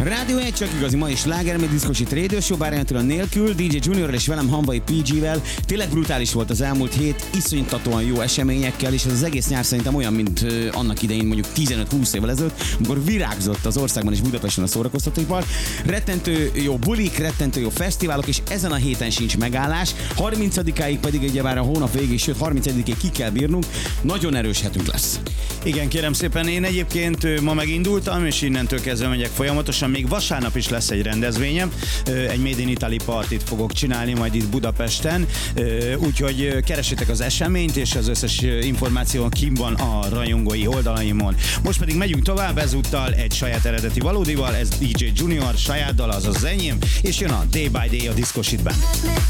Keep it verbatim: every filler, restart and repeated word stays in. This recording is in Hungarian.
Rádió egy csak igazi ma is sláger, még diszkosit Radio Show, bárjától nélkül, dé dzsé Juniorral és velem Hanvai pé gé-vel. Tényleg brutális volt az elmúlt hét, iszonytatóan jó eseményekkel, és ez az egész nyár szerintem olyan, mint uh, annak idején mondjuk tizenöt-húsz évvel ezelőtt, amikor virágzott az országban és Budapesten a szórakoztatóipar. Rettentő jó bulik, rettentő jó fesztiválok, és ezen a héten sincs megállás. harmincadikáig pedig ugyebár a hónap végig, sőt harmincegyedikéig ki kell bírnunk. Nagyon erős hetünk lesz. Igen, kérem szépen, én egyébként ma megindultam, és innentől kezdve megyek folyamatosan. Még vasárnap is lesz egy rendezvényem, egy Made in Italy partit fogok csinálni majd itt Budapesten, úgyhogy keressétek az eseményt, és az összes információ kim van a rajongói oldalaimon. Most pedig megyünk tovább, ezúttal egy saját eredeti valódival, ez dé dzsé Junior saját dal, az az enyém, és jön a Day by Day a diszkositben.